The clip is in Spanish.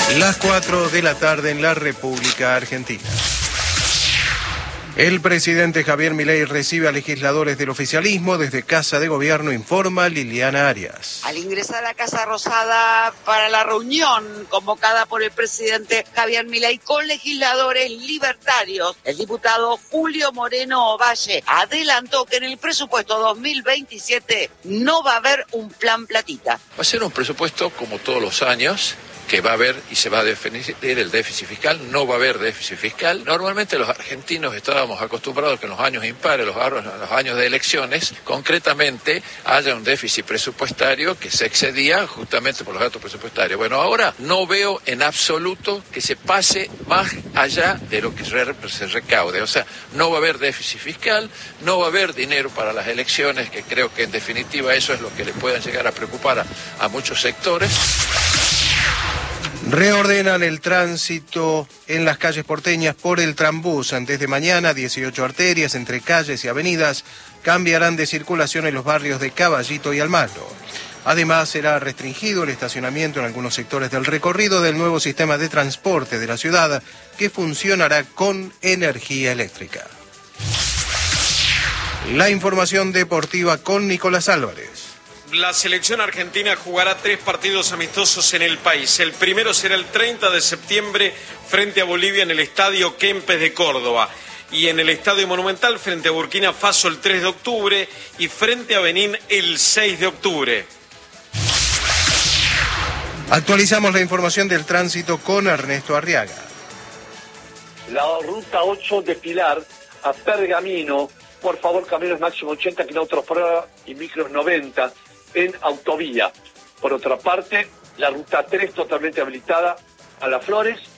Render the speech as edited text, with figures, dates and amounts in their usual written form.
Las 4 de la tarde en la República Argentina. El presidente Javier Milei recibe a legisladores del oficialismo desde Casa de Gobierno, informa Liliana Arias. Al ingresar a la Casa Rosada para la reunión convocada por el presidente Javier Milei con legisladores libertarios, el diputado Julio Moreno Ovalle adelantó que en el presupuesto 2027 no va a haber un plan platita. Va a ser un presupuesto como todos los años, que va a haber y se va a definir el déficit fiscal, no va a haber déficit fiscal. Normalmente los argentinos estábamos acostumbrados que en los años impares, los años de elecciones, concretamente haya un déficit presupuestario que se excedía justamente por los gastos presupuestarios. Bueno, ahora no veo en absoluto que se pase más allá de lo que se recaude. O sea, no va a haber déficit fiscal, no va a haber dinero para las elecciones, que creo que en definitiva eso es lo que le puedan llegar a preocupar a muchos sectores. Reordenan el tránsito en las calles porteñas por el Trambús. Desde mañana, 18 arterias entre calles y avenidas cambiarán de circulación en los barrios de Caballito y Almagro. Además, será restringido el estacionamiento en algunos sectores del recorrido del nuevo sistema de transporte de la ciudad, que funcionará con energía eléctrica. La información deportiva con Nicolás Álvarez. La selección argentina jugará 3 partidos amistosos en el país. El primero será el 30 de septiembre frente a Bolivia en el Estadio Kempes de Córdoba. Y en el Estadio Monumental frente a Burkina Faso el 3 de octubre y frente a Benín el 6 de octubre. Actualizamos la información del tránsito con Ernesto Arriaga. La ruta 8 de Pilar a Pergamino, por favor, camiones máximo 80 km por hora y micros 90 en autovía. Por otra parte, la ruta 3 totalmente habilitada a Las Flores